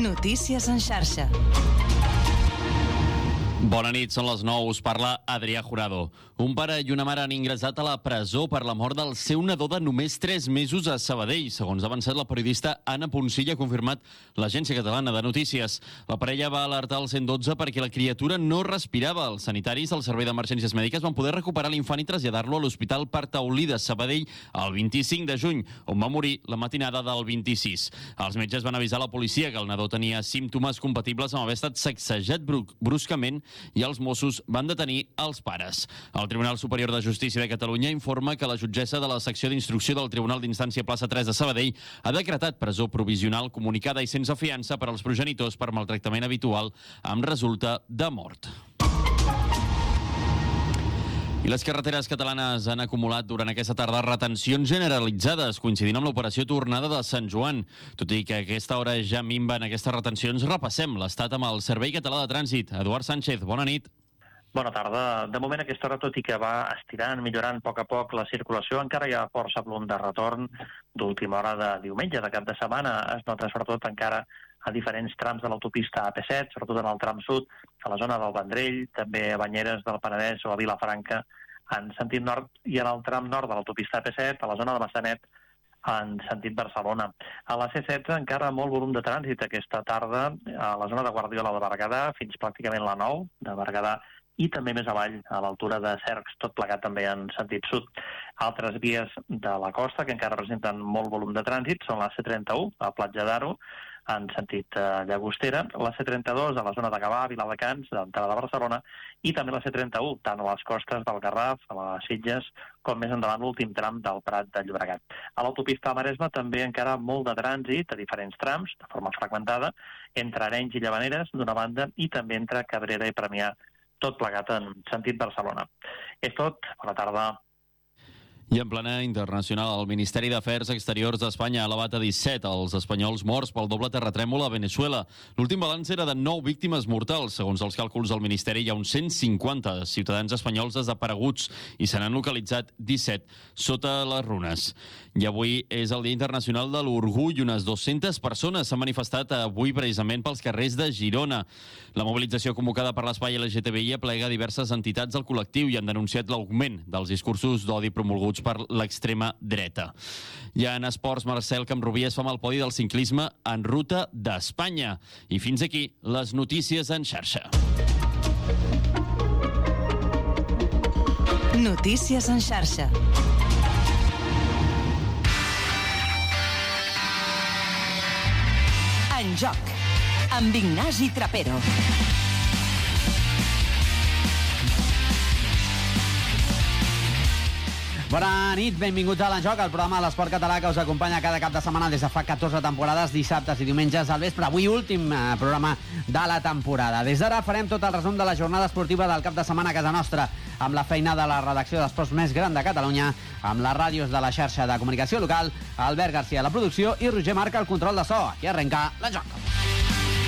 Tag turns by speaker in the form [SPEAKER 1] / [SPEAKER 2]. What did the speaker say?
[SPEAKER 1] Notícies en xarxa.
[SPEAKER 2] Bona nit, són les 9, us parla Adrià Jurado. Un pare i una mare han ingressat a la presó per la mort del seu nadó de només 3 mesos a Sabadell. Segons ha avançat la periodista Anna Poncilla, ha confirmat l'Agència Catalana de Notícies. La parella va alertar al 112 perquè la criatura no respirava. Els sanitaris del Servei d'Emergències Mèdiques van poder recuperar l'infant i traslladar-lo a l'Hospital Parc Taulí de Sabadell el 25 de juny, on va morir la matinada del 26. Els metges van avisar la policia que el nadó tenia símptomes compatibles amb haver estat sacsejat bruscament i els Mossos van detenir els pares. El Tribunal Superior de Justícia de Catalunya informa que la jutgessa de la secció d'instrucció del Tribunal d'Instància Plaça 3 de Sabadell ha decretat presó provisional comunicada i sense fiança per als progenitors per maltractament habitual amb resulta de mort. I les carreteres catalanes han acumulat durant aquesta tarda retencions generalitzades, coincidint amb l'operació tornada de Sant Joan. Tot i que a aquesta hora ja minven aquestes retencions, repassem l'estat amb el Servei Català de Trànsit. Eduard Sánchez, bona nit.
[SPEAKER 3] Bona tarda. De moment, aquesta hora, tot i que va estirant, millorant a poc a poc la circulació, encara hi ha força volum de retorn d'última hora de diumenge, de cap de setmana. Es nota sobretot encara a diferents trams de l'autopista AP7, sobretot en el tram sud, a la zona del Vendrell, també a Banyeres del Penedès o a Vilafranca, en sentit nord, i en el tram nord de l'autopista AP7, a la zona de Massanet, en sentit Barcelona. A la C16 encara molt volum de trànsit aquesta tarda, a la zona de Guardiola de Berguedà, fins pràcticament la 9 de Berguedà, i també més avall, a l'altura de Cercs, tot plegat també en sentit sud. Altres vies de la costa que encara presenten molt volum de trànsit són la C31, a Platja d'Aro, en sentit Llagostera, la C32 a la zona de Gavà, Viladecans, d'entrada de Barcelona, i també la C31, tant a les costes del Garraf, a les Sitges, com més endavant l'últim tram del Prat de Llobregat. A l'autopista Maresme també encara molt de trànsit a diferents trams, de forma fragmentada, entre Arenys i Llavaneres, d'una banda, i també entre Cabrera i Premià, tot plegat en sentit Barcelona. És tot. Bona tarda.
[SPEAKER 2] I en plana internacional, el Ministeri d'Afers Exteriors d'Espanya ha elevat a 17 els espanyols morts pel doble terratrèmol a Veneçuela. L'últim balanç era de 9 víctimes mortals. Segons els càlculs del Ministeri, hi ha uns 150 ciutadans espanyols desapareguts i se n'han localitzat 17 sota les runes. I avui és el Dia Internacional de l'Orgull. Unes 200 persones s'han manifestat avui precisament pels carrers de Girona. La mobilització convocada per l'Espai LGTBI aplega diverses entitats del col·lectiu i han denunciat l'augment dels discursos d'odi promulguts per l'extrema dreta. I en esports, Marcel Camprovies fa amb el podi del ciclisme en ruta d'Espanya. I fins aquí les notícies en xarxa.
[SPEAKER 1] Notícies en xarxa. En joc, amb Ignasi Trapero.
[SPEAKER 4] Bona nit, benvinguts a l'Enjoc, el programa de l'esport català que us acompanya cada cap de setmana des de fa 14 temporades, dissabtes i diumenges al vespre. Avui últim programa de la temporada. Des d'ara farem tot el resum de la jornada esportiva del cap de setmana a casa nostra, amb la feina de la redacció d'esports més gran de Catalunya, amb les ràdios de la xarxa de comunicació local, Albert Garcia a la producció i Roger Marca al control de so. Aquí arrenca l'Enjoc.